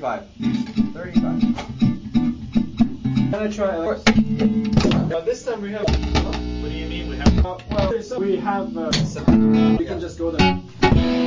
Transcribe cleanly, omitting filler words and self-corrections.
35. 35. Gonna try. Of course. This time we have. What do you mean we have? Well, we have. We can just go there.